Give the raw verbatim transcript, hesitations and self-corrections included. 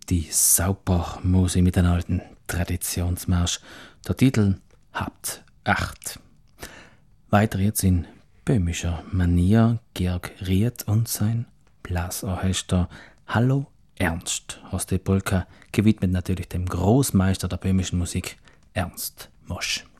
Die Saubermusik mit einem alten Traditionsmarsch. Der Titel Habt acht. Weiter jetzt in böhmischer Manier Georg Ried und sein Blasorchester Hallo Ernst aus der Polka, gewidmet natürlich dem Großmeister der böhmischen Musik, Ernst Mosch.